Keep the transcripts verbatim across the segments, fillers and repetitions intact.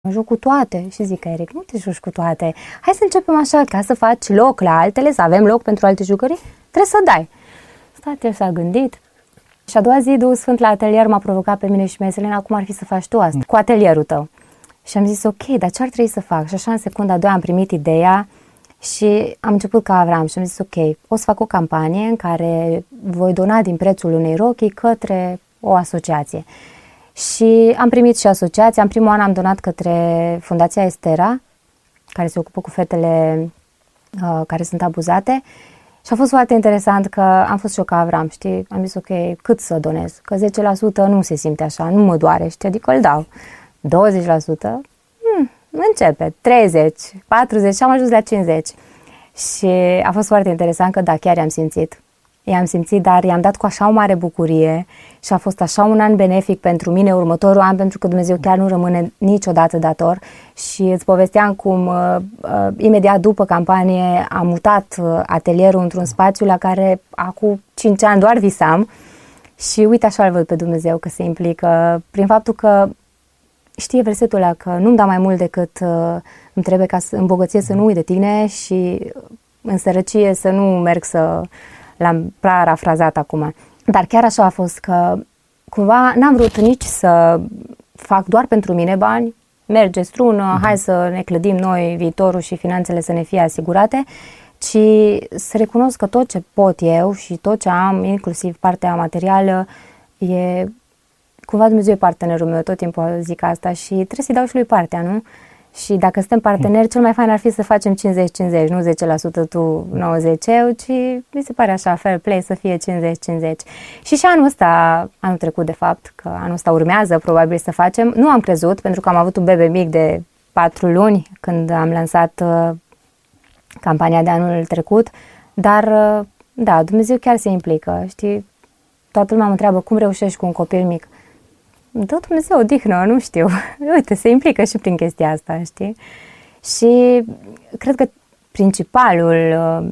Mă joc cu toate și zic, Eric, nu te joci cu toate. Hai să începem așa, ca să faci loc la altele, să avem loc pentru alte jucării, trebuie să dai. Stat, el s-a gândit. Și a doua zi, Duhul Sfânt la atelier m-a provocat pe mine și mi-a zis, Elena, cum ar fi să faci tu asta, cu atelierul tău? Și am zis, ok, dar ce ar trebui să fac? Și așa, în secunda a doua, am primit ideea și am început ca Avram și am zis, ok, o să fac o campanie în care voi dona din prețul unei rochii către o asociație. Și am primit și asociația. În primul an am donat către Fundația Estera, care se ocupă cu fetele uh, care sunt abuzate. Și a fost foarte interesant că am fost și eu ca Avram, știi? Am zis, ok, cât să donez? Că zece la sută nu se simte așa, nu mă doare, știi? Adică îl dau. douăzeci la sută? Hmm, începe. treizeci, patruzeci și am ajuns la cincizeci. Și a fost foarte interesant că da, chiar i-am simțit. I-am simțit, dar i-am dat cu așa o mare bucurie și a fost așa un an benefic pentru mine, următorul an, pentru că Dumnezeu chiar nu rămâne niciodată dator. Și îți povesteam cum uh, uh, imediat după campanie am mutat uh, atelierul într-un spațiu la care acum cinci ani doar visam și uite așa îl văd pe Dumnezeu că se implică prin faptul că știe versetul ăla că nu-mi da mai mult decât uh, îmi trebuie ca să, în bogăție să nu uit de tine și în sărăcie să nu merg să... L-am parafrazat acum. Dar chiar așa a fost că cumva n-am vrut nici să fac doar pentru mine bani, merge strună, uh-huh. hai să ne clădim noi viitorul și finanțele să ne fie asigurate, ci să recunosc că tot ce pot eu și tot ce am, inclusiv partea materială, e cumva Dumnezeu e partenerul meu, tot timpul zic asta și trebuie să-i dau și lui partea, nu? Și dacă suntem parteneri, cel mai fain ar fi să facem cincizeci cincizeci, nu zece la sută tu, nouăzeci la sută eu, ci mi se pare așa, fair play, să fie cincizeci cincizeci. Și și anul ăsta, anul trecut de fapt, că anul ăsta urmează probabil să facem, nu am crezut, pentru că am avut un bebe mic de patru luni când am lansat uh, campania de anul trecut, dar uh, da, Dumnezeu chiar se implică, știi? Toată lumea mă întreabă cum reușești cu un copil mic. Dă Dumnezeu odihnă, nu știu. Uite, se implică și prin chestia asta, știi? Și cred că principalul uh,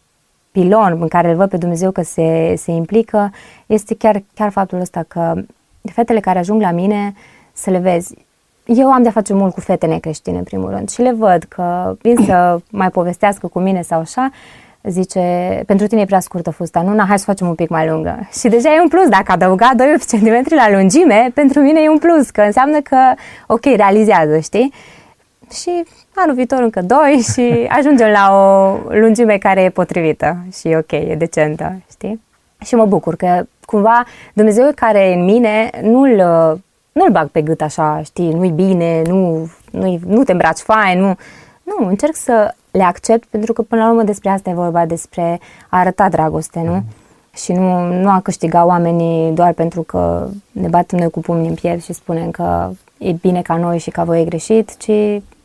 pilon în care îl văd pe Dumnezeu că se, se implică este chiar, chiar faptul ăsta că fetele care ajung la mine să le vezi. Eu am de-a face mult cu fete necreștine, în primul rând, și le văd că vin să mai povestească cu mine sau așa, zice, pentru tine e prea scurtă fusta, nu? Na, hai să facem un pic mai lungă. Și deja e un plus, dacă adăuga doi centimetri la lungime, pentru mine e un plus, că înseamnă că, ok, realizează, știi? Și anul viitor încă doi și ajungem la o lungime care e potrivită și e ok, e decentă, știi? Și mă bucur că, cumva, Dumnezeu care e în mine, nu-l, nu-l bag pe gât așa, știi, nu-i bine, nu, nu, nu te îmbraci fain, nu... Nu, încerc să le accept pentru că până la urmă despre asta e vorba, despre a arăta dragoste, nu? Mm. Și nu, nu a câștiga oamenii doar pentru că ne batem noi cu pumnii în piept și spunem că e bine ca noi și că voi e greșit, ci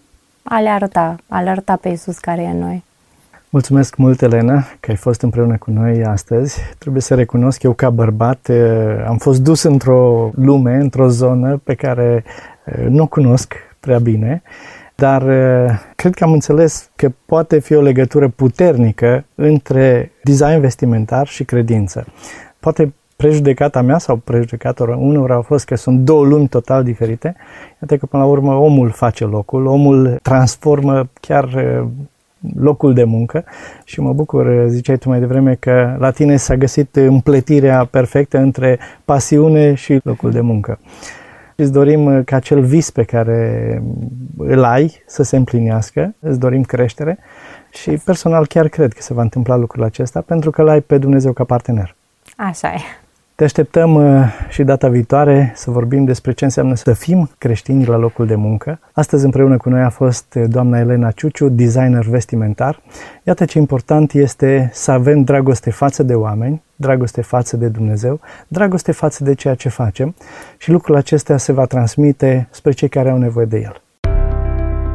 a le arăta, a le arăta pe Iisus care e în noi. Mulțumesc mult, Elena, că ai fost împreună cu noi astăzi. Trebuie să recunosc, eu ca bărbat am fost dus într-o lume, într-o zonă pe care nu cunosc prea bine, dar cred că am înțeles că poate fi o legătură puternică între design vestimentar și credință. Poate prejudecata mea sau prejudecata unor a fost că sunt două lumi total diferite. Iată că până la urmă omul face locul, omul transformă chiar locul de muncă și mă bucur, ziceai tu mai devreme, că la tine s-a găsit împletirea perfectă între pasiune și locul de muncă. Îți dorim ca acel vis pe care îl ai să se împlinească, îți dorim creștere și personal chiar cred că se va întâmpla lucrul acesta pentru că l-ai pe Dumnezeu ca partener. Așa e. Te așteptăm și data viitoare să vorbim despre ce înseamnă să fim creștini la locul de muncă. Astăzi împreună cu noi a fost doamna Elena Ciuciu, designer vestimentar. Iată ce important este să avem dragoste față de oameni, dragoste față de Dumnezeu, dragoste față de ceea ce facem și lucrul acesta se va transmite spre cei care au nevoie de el.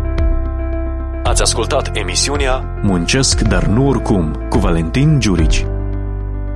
Ați ascultat emisiunea Muncesc, dar nu oricum, cu Valentin Giurici.